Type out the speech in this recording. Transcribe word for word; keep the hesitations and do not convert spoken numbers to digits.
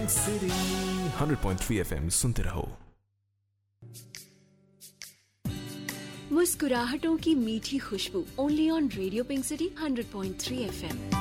Pink city hundred point three FM सुनते रहो। मुस्कुराहटों की मीठी खुशबू only on radio pink city hundred point three FM.